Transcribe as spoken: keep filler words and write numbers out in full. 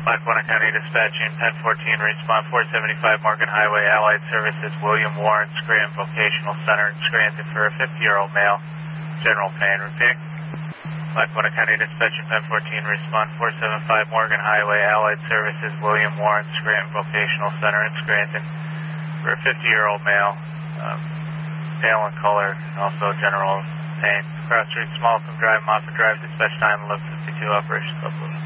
Lackawanna County Dispatching, ten fourteen, response four seventy-five Morgan Highway, Allied Services, William Warren, Scranton Vocational Center in Scranton for a fifty-year-old male, general pain. Repeat. Lackawanna County Dispatching, ten fourteen, response four seventy-five Morgan Highway, Allied Services, William Warren, Scranton Vocational Center in Scranton for a fifty-year-old male, um, pale in color, also general pain. Cross Street, Smallcombe Drive, Moffett Drive, dispatch time eleven fifty-two, operations upload.